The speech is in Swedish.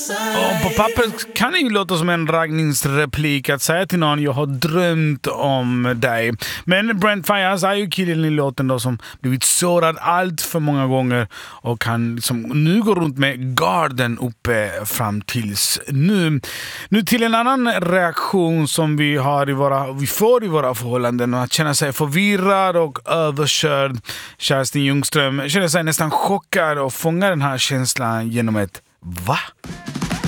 Och på pappret kan det ju låta som en raggningsreplik att säga till någon jag har drömt om dig. Men Brent Faiyaz är ju killen i låten då som blivit sårad allt för många gånger och kan liksom nu gå runt med garden uppe fram tills nu. Nu till en annan reaktion som vi får i våra förhållanden, och att känna sig förvirrad och överkörd. Kerstin Ljungström känner sig nästan chockad och fångar den här känslan genom ett va?